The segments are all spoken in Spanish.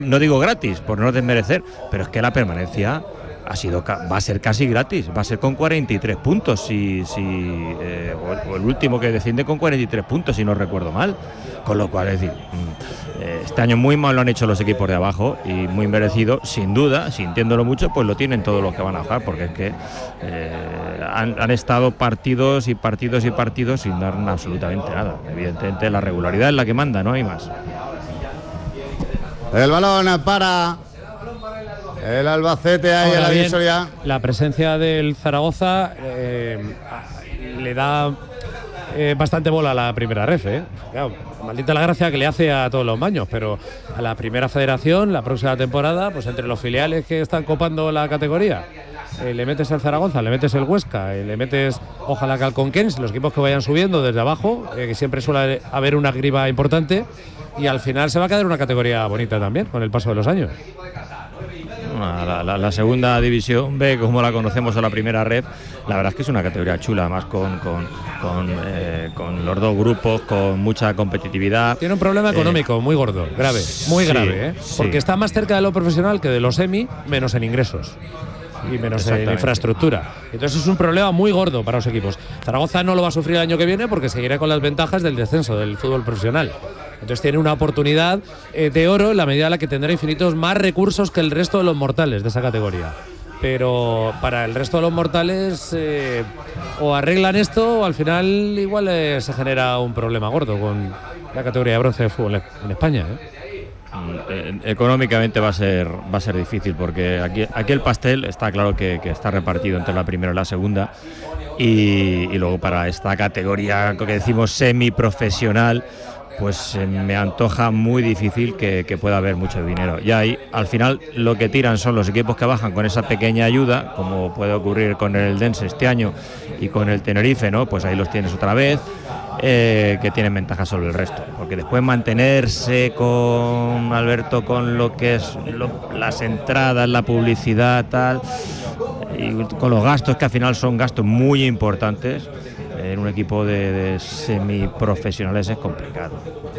no digo gratis, por no desmerecer, pero es que la permanencia va a ser casi gratis, va a ser con 43 puntos, o el último que desciende con 43 puntos, si no recuerdo mal. Con lo cual, es decir, este año muy mal lo han hecho los equipos de abajo y muy merecido, sin duda, sintiéndolo mucho, pues lo tienen todos los que van a bajar, porque es que han estado partidos y partidos y partidos sin dar absolutamente nada. Evidentemente la regularidad es la que manda, no hay más. El balón para el Albacete ahí en la divisoria. La presencia del Zaragoza le da bastante bola a la primera ref, Claro, maldita la gracia que le hace a todos los baños, pero a la primera federación, la próxima temporada, pues entre los filiales que están copando la categoría, le metes el Zaragoza, le metes el Huesca, le metes ojalá que Alconquense, los equipos que vayan subiendo desde abajo, que siempre suele haber una criba importante, y al final se va a quedar una categoría bonita también con el paso de los años. La segunda división B, como la conocemos, o la primera red, la verdad es que es una categoría chula, además con los dos grupos, con mucha competitividad. Tiene un problema económico muy gordo, grave, muy grave, porque está más cerca de lo profesional que de lo semi, menos en ingresos y menos en infraestructura. Entonces es un problema muy gordo para los equipos. Zaragoza no lo va a sufrir el año que viene porque seguirá con las ventajas del descenso del fútbol profesional. Entonces tiene una oportunidad de oro en la medida en la que tendrá infinitos más recursos que el resto de los mortales de esa categoría. Pero para el resto de los mortales o arreglan esto o al final igual se genera un problema gordo con la categoría de bronce de fútbol en España. Económicamente va a ser difícil, porque aquí el pastel está claro que está repartido entre la primera y la segunda, y luego para esta categoría que decimos semiprofesional, pues me antoja muy difícil que pueda haber mucho dinero. Y ahí, al final, lo que tiran son los equipos que bajan con esa pequeña ayuda, como puede ocurrir con el Dense este año y con el Tenerife, ¿no? Pues ahí los tienes otra vez, que tienen ventaja sobre el resto. Porque después mantenerse con Alberto, con lo que es las entradas, la publicidad, tal, y con los gastos, que al final son gastos muy importantes, en un equipo de semiprofesionales es complicado.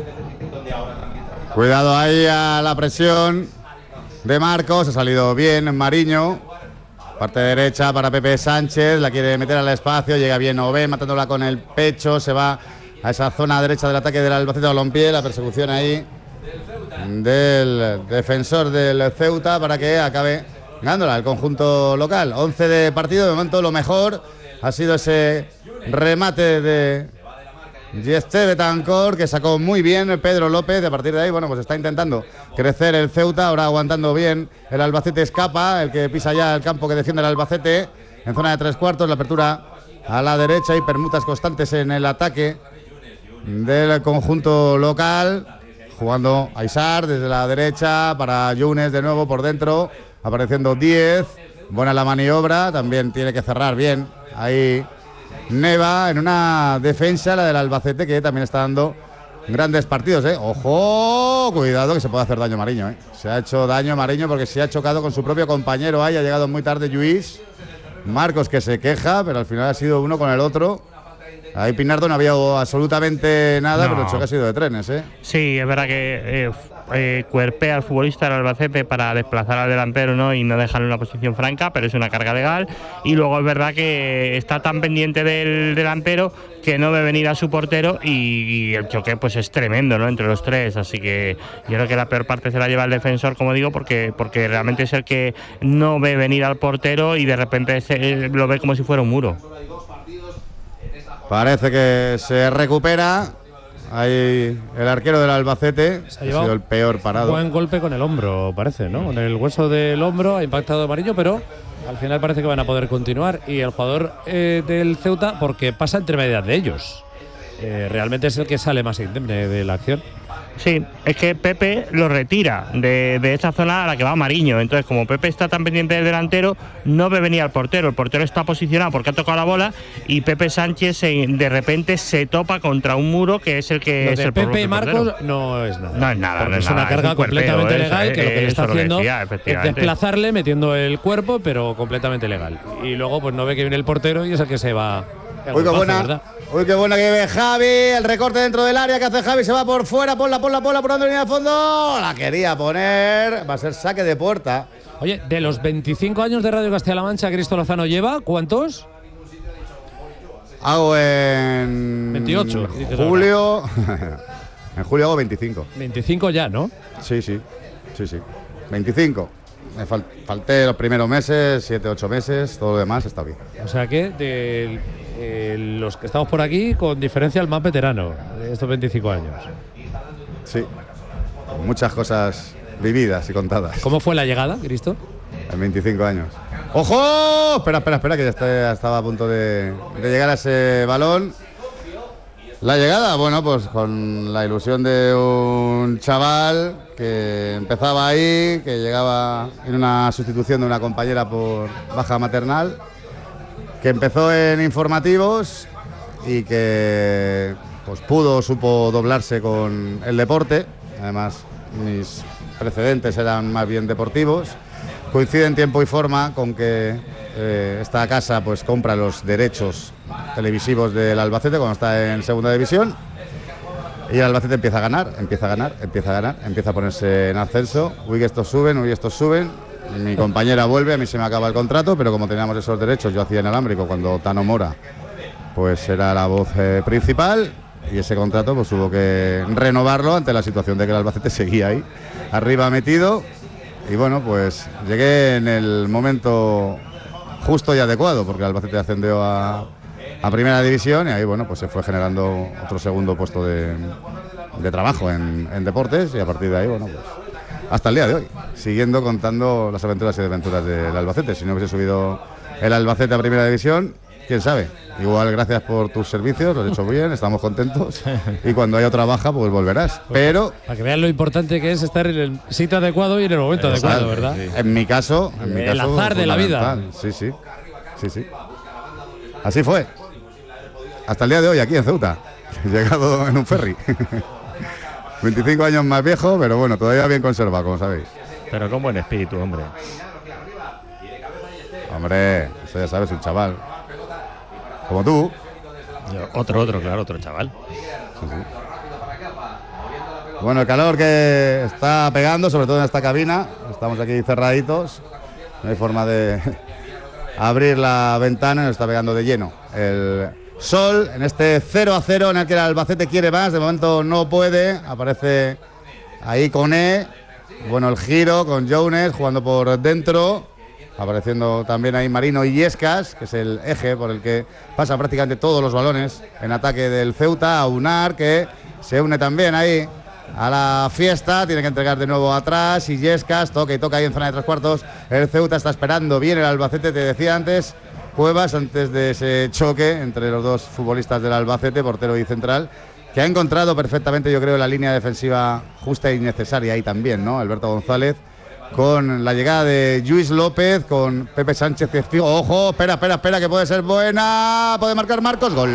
Cuidado ahí a la presión de Marcos, ha salido bien Mariño, parte derecha para Pepe Sánchez, la quiere meter al espacio, llega bien Ové, matándola con el pecho, se va a esa zona derecha del ataque del Albacete Balompié, la persecución ahí del defensor del Ceuta para que acabe ganándola el conjunto local. 11 de partido, de momento lo mejor ha sido ese remate de Yeste Betancor, que sacó muy bien Pedro López. A partir de ahí, bueno, pues está intentando crecer el Ceuta, ahora aguantando bien el Albacete. Escapa, el que pisa ya el campo que defiende el Albacete en zona de tres cuartos, la apertura a la derecha y permutas constantes en el ataque del conjunto local, jugando Aysar desde la derecha para Yunes de nuevo por dentro, apareciendo 10, buena la maniobra, también tiene que cerrar bien ahí Neva en una defensa, la del Albacete, que también está dando grandes partidos, Ojo, cuidado que se puede hacer daño Mariño, Se ha hecho daño Mariño porque se ha chocado con su propio compañero ahí, ha llegado muy tarde Lluís. Marcos, que se queja, pero al final ha sido uno con el otro. Ahí Pinardo no había absolutamente nada, pero el choque ha sido de trenes, Sí, es verdad que cuerpea al futbolista del Albacete para desplazar al delantero, ¿no? Y no dejarle en una posición franca, pero es una carga legal. Y luego es verdad que está tan pendiente del delantero que no ve venir a su portero, y el choque pues es tremendo, ¿no? Entre los tres, así que yo creo que la peor parte se la lleva el defensor, como digo, porque realmente es el que no ve venir al portero y de repente lo ve como si fuera un muro. Parece que se recupera ahí el arquero del Albacete, ha sido el peor parado. Buen golpe con el hombro, parece, ¿no? Con el hueso del hombro ha impactado Amarillo, pero al final parece que van a poder continuar. Y el jugador del Ceuta, porque pasa entre medias de ellos, realmente es el que sale más indemne de la acción. Sí, es que Pepe lo retira de esa zona a la que va Mariño. Entonces, como Pepe está tan pendiente del delantero, no ve venir al portero. El portero está posicionado porque ha tocado la bola, y Pepe Sánchez de repente se topa contra un muro, que es el que lo es de el Pepe y Marcos no es nada. No es nada, no es una carga completamente legal, que lo que le está haciendo es desplazarle metiendo el cuerpo, pero completamente legal. Y luego pues no ve que viene el portero y es el que se va Uy, qué buena. Uy, qué buena que ve Javi. El recorte dentro del área que hace Javi. Se va por fuera. Ponla, por dentro, línea de fondo. La quería poner. Va a ser saque de puerta. Oye, de los 25 años de Radio Castilla-La Mancha, Cristo Lozano lleva, ¿cuántos? Hago en 28. Julio. En julio hago 25. 25 ya, ¿no? Sí. 25. Me falté los primeros meses, 7, 8 meses, todo lo demás está bien. O sea que de los que estamos por aquí, con diferencia el más veterano de estos 25 años. Sí, muchas cosas vividas y contadas. ¿Cómo fue la llegada, Cristo? En 25 años. ¡Ojo! Espera, que ya estaba a punto de llegar a ese balón. La llegada, bueno, pues con la ilusión de un chaval que empezaba ahí, que llegaba en una sustitución de una compañera por baja maternal, que empezó en informativos y que pues supo doblarse con el deporte. Además, mis precedentes eran más bien deportivos. Coincide en tiempo y forma con que esta casa pues compra los derechos televisivos del Albacete cuando está en segunda división y el Albacete empieza a ganar, empieza a ponerse en ascenso. Uy, que estos suben. Mi compañera vuelve, a mí se me acaba el contrato, pero como teníamos esos derechos, yo hacía inalámbrico cuando Tano Mora pues era la voz principal y ese contrato pues hubo que renovarlo ante la situación de que el Albacete seguía ahí arriba metido. Y bueno, pues llegué en el momento justo y adecuado, porque el Albacete ascendió a primera división y ahí, bueno, pues se fue generando otro segundo puesto de trabajo en deportes y a partir de ahí, bueno, pues hasta el día de hoy, siguiendo contando las aventuras y desventuras del Albacete. Si no hubiese subido el Albacete a primera división, quién sabe, igual gracias por tus servicios, lo has hecho bien, estamos contentos y cuando haya otra baja pues volverás, pero para que vean lo importante que es estar en el sitio adecuado y en el momento adecuado, ¿verdad? Sí. En mi caso el azar de la vida. Sí. Así fue hasta el día de hoy aquí en Ceuta, llegado en un ferry. 25 años más viejo, pero bueno, todavía bien conservado, como sabéis. Pero con buen espíritu, hombre, eso ya sabes, un chaval como tú. Otro chaval. Sí. Bueno, el calor que está pegando, sobre todo en esta cabina. Estamos aquí cerraditos. No hay forma de abrir la ventana, nos está pegando de lleno el sol en este 0-0 en el que el Albacete quiere más. De momento no puede. Aparece ahí Koné. Bueno, el giro con Jones jugando por dentro. Apareciendo también ahí Marino Illescas, que es el eje por el que pasan prácticamente todos los balones en ataque del Ceuta. Aunar, que se une también ahí a la fiesta, tiene que entregar de nuevo atrás. Illescas, toca ahí en zona de 3/4. El Ceuta está esperando bien el Albacete, te decía antes, Cuevas, antes de ese choque entre los dos futbolistas del Albacete, portero y central, que ha encontrado perfectamente, yo creo, la línea defensiva justa y necesaria ahí también, ¿no? Alberto González, con la llegada de Lluís López, con Pepe Sánchez. Ojo, espera, que puede ser buena. Puede marcar Marcos. Gol.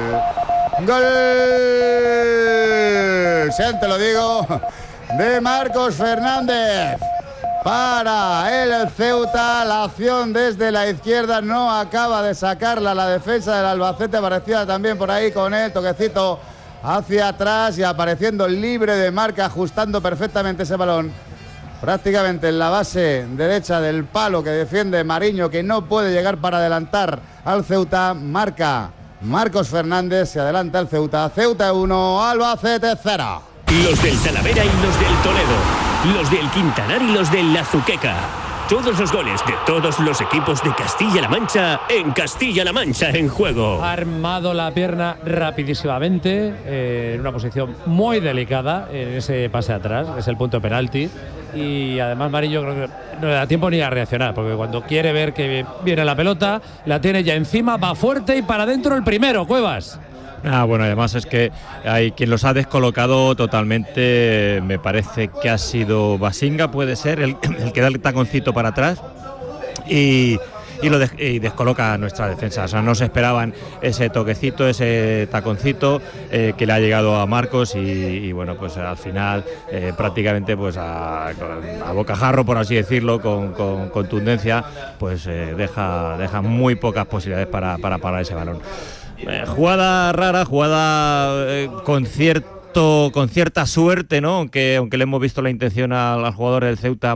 Sí, te lo digo. De Marcos Fernández. Para el Ceuta, la acción desde la izquierda no acaba de sacarla la defensa del Albacete. Aparecía también por ahí con el toquecito hacia atrás y apareciendo libre de marca, ajustando perfectamente ese balón. Prácticamente en la base derecha del palo que defiende Mariño, que no puede llegar para adelantar al Ceuta. Marca Marcos Fernández, se adelanta el Ceuta. Ceuta 1, Albacete 0. Los del Talavera y los del Toledo. Los del Quintanar y los del Azuqueca. Todos los goles de todos los equipos de Castilla-La Mancha en Castilla-La Mancha en juego. Ha armado la pierna rapidísimamente, en una posición muy delicada, en ese pase atrás, es el punto de penalti. Y además Marillo creo que no le da tiempo ni a reaccionar, porque cuando quiere ver que viene la pelota, la tiene ya encima, va fuerte y para adentro el primero, Cuevas. Bueno, además es que hay quien los ha descolocado totalmente. Me parece que ha sido Basinga, puede ser, el que da el taconcito para atrás y descoloca a nuestra defensa. O sea, no se esperaban ese toquecito, ese taconcito que le ha llegado a Marcos y bueno, pues al final prácticamente pues a bocajarro, por así decirlo, con contundencia, pues deja muy pocas posibilidades para parar ese balón. Jugada rara, jugada con cierta suerte, ¿no? Aunque le hemos visto la intención al jugador del Ceuta